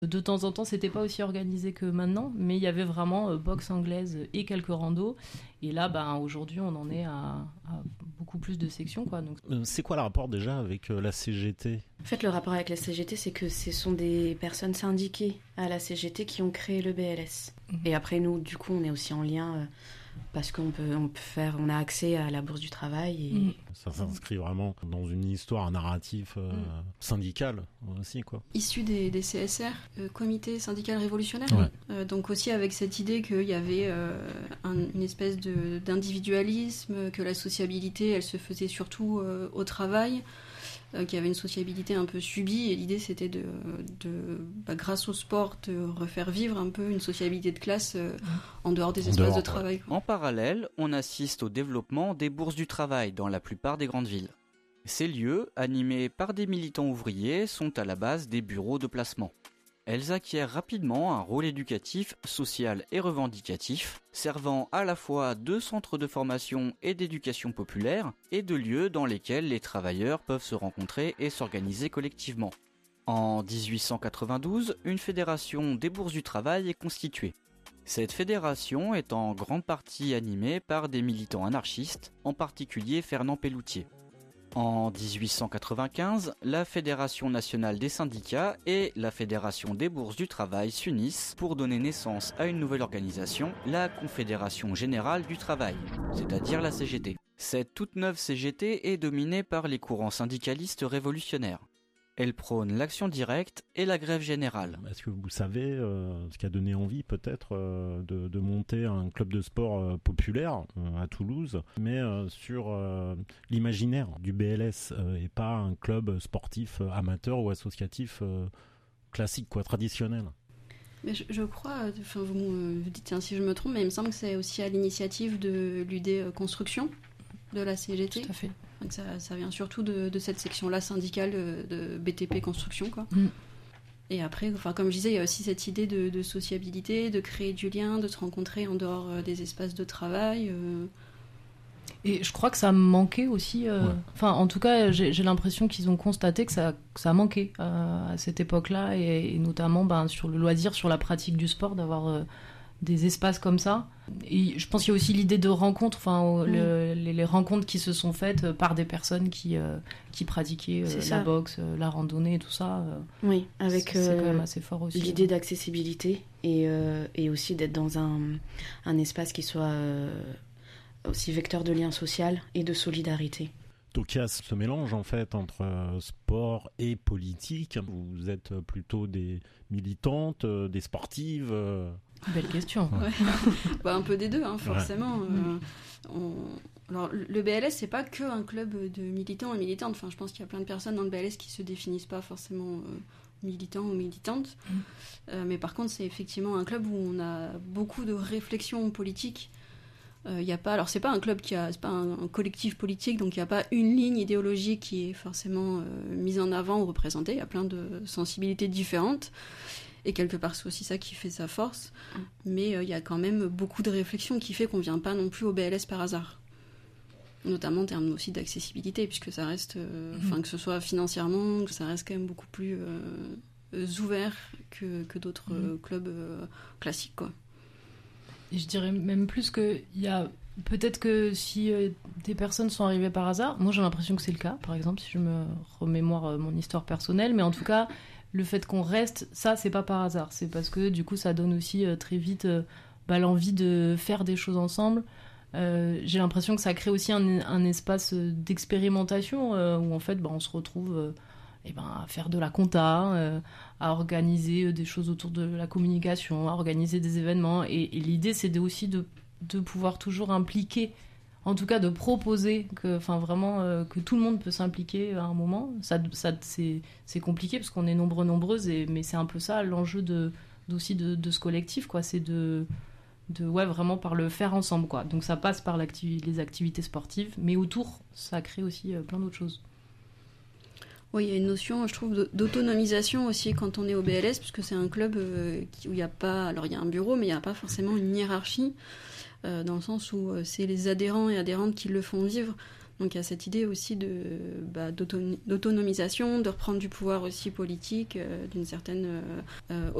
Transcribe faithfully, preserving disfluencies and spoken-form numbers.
De temps en temps, c'était pas aussi organisé que maintenant, mais il y avait vraiment euh, boxe anglaise et quelques randos. Et là, ben, aujourd'hui, on en est à, à beaucoup plus de sections, quoi. Donc... Euh, c'est quoi le rapport déjà avec euh, la C G T ? En fait, le rapport avec la C G T, c'est que ce sont des personnes syndiquées à la C G T qui ont créé le B L S. Mmh. Et après, nous, du coup, on est aussi en lien euh, parce qu'on peut, on peut faire, on a accès à la bourse du travail. Et... Mmh. Ça s'inscrit vraiment dans une histoire, un narratif euh, mmh. syndical aussi, quoi. Issu des, des C S R, euh, Comité syndical révolutionnaire. Ouais. Euh, donc aussi avec cette idée qu'il y avait euh, un, une espèce de, d'individualisme, que la sociabilité, elle se faisait surtout euh, au travail. Euh, qui avait une sociabilité un peu subie, et l'idée c'était de, de bah, grâce au sport, de refaire vivre un peu une sociabilité de classe euh, en dehors des en espaces dehors, de travail. Quoi. En parallèle, on assiste au développement des bourses du travail dans la plupart des grandes villes. Ces lieux, animés par des militants ouvriers, sont à la base des bureaux de placement. Elles acquièrent rapidement un rôle éducatif, social et revendicatif, servant à la fois de centres de formation et d'éducation populaire et de lieux dans lesquels les travailleurs peuvent se rencontrer et s'organiser collectivement. En dix-huit cent quatre-vingt-douze, une fédération des bourses du travail est constituée. Cette fédération est en grande partie animée par des militants anarchistes, en particulier Fernand Pelloutier. En dix-huit cent quatre-vingt-quinze, la Fédération nationale des syndicats et la Fédération des bourses du travail s'unissent pour donner naissance à une nouvelle organisation, la Confédération générale du travail, c'est-à-dire la C G T. Cette toute neuve C G T est dominée par les courants syndicalistes révolutionnaires. Elle prône l'action directe et la grève générale. Est-ce que vous savez euh, ce qui a donné envie peut-être euh, de, de monter un club de sport euh, populaire euh, à Toulouse, mais euh, sur euh, l'imaginaire du B L S euh, et pas un club sportif euh, amateur ou associatif euh, classique, quoi, traditionnel? Mais je, je crois, enfin vous me dites tiens, si je me trompe, mais il me semble que c'est aussi à l'initiative de l'U D Construction de la C G T. Tout à fait. Donc ça, ça vient surtout de, de cette section-là syndicale de, de B T P Construction, quoi. Mm. Et après, enfin, comme je disais, il y a aussi cette idée de, de sociabilité, de créer du lien, de se rencontrer en dehors des espaces de travail. Euh... Et je crois que ça manquait aussi. Euh... Ouais. Enfin, en tout cas, j'ai, j'ai l'impression qu'ils ont constaté que ça, que ça manquait euh, à cette époque-là, et, et notamment ben, sur le loisir, sur la pratique du sport, d'avoir euh, des espaces comme ça. Et je pense qu'il y a aussi l'idée de rencontres, enfin, mmh. le, les, les rencontres qui se sont faites par des personnes qui, euh, qui pratiquaient euh, la boxe, euh, la randonnée, tout ça. Euh, oui, avec c'est, c'est quand même assez fort aussi. L'idée d'accessibilité et, euh, et aussi d'être dans un, un espace qui soit euh, aussi vecteur de lien social et de solidarité. Donc il y a ce mélange en fait entre sport et politique. Vous êtes plutôt des militantes, des sportives. Belle question. Ouais. Bah, un peu des deux, hein, forcément. Ouais. Euh, on... Alors, le B L S, c'est pas que un club de militants et militantes. Enfin, je pense qu'il y a plein de personnes dans le B L S qui se définissent pas forcément euh, militants ou militantes. Mm. Euh, mais par contre, c'est effectivement un club où on a beaucoup de réflexions politiques. Euh, y a pas, alors c'est pas un club qui a, c'est pas un, un collectif politique, donc il n'y a pas une ligne idéologique qui est forcément euh, mise en avant ou représentée. Il y a plein de sensibilités différentes. Et quelque part, c'est aussi ça qui fait sa force. Mm. Mais il euh, y a quand même beaucoup de réflexions qui fait qu'on ne vient pas non plus au B L S par hasard. Notamment en termes aussi d'accessibilité, puisque ça reste, euh, mm. que ce soit financièrement, que ça reste quand même beaucoup plus euh, ouvert que, que d'autres mm. euh, clubs euh, classiques, quoi. Et je dirais même plus qu'il y a... Peut-être que si euh, des personnes sont arrivées par hasard, moi j'ai l'impression que c'est le cas, par exemple, si je me remémore euh, mon histoire personnelle, mais en tout cas... Le fait qu'on reste, ça, c'est pas par hasard. C'est parce que, du coup, ça donne aussi euh, très vite euh, bah, l'envie de faire des choses ensemble. Euh, j'ai l'impression que ça crée aussi un, un espace d'expérimentation euh, où, en fait, bah, on se retrouve euh, eh ben, à faire de la compta, euh, à organiser des choses autour de la communication, à organiser des événements. Et, et l'idée, c'est de, aussi de, de pouvoir toujours impliquer, en tout cas de proposer que, enfin vraiment euh, que tout le monde peut s'impliquer à un moment. Ça, ça c'est, c'est compliqué parce qu'on est nombreux nombreuses, et mais c'est un peu ça l'enjeu de aussi de, de ce collectif, quoi. C'est de de ouais vraiment par le faire ensemble, quoi. Donc ça passe par l'activi- les activités sportives, mais autour ça crée aussi euh, plein d'autres choses. Oui, il y a une notion, je trouve, d'autonomisation aussi quand on est au B L S, parce que c'est un club euh, où il n'y a pas, alors il y a un bureau, mais il n'y a pas forcément une hiérarchie. Euh, dans le sens où euh, c'est les adhérents et adhérentes qui le font vivre. Donc il y a cette idée aussi de, bah, d'auton- d'autonomisation, de reprendre du pouvoir aussi politique, euh, d'une certaine euh,